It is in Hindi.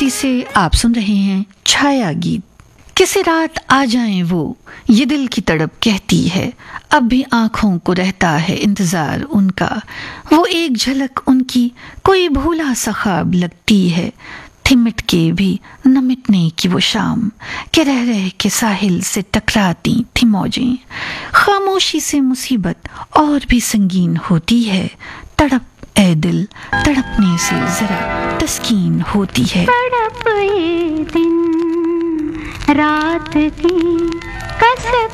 से आप सुन रहे हैं छाया गीत। किसी रात आ जाएं वो, ये दिल की तड़प कहती है, अब भी आंखों को रहता है इंतजार उनका। वो एक झलक उनकी कोई भूला सा ख्वाब लगती है, थिमिट के भी न मिटने की वो शाम के रह रह के साहिल से टकराती थी मौजें। खामोशी से मुसीबत और भी संगीन होती है, तड़प ए दिल तड़पने से जरा तस्कीन होती है। तड़प ये दिन रात की कसक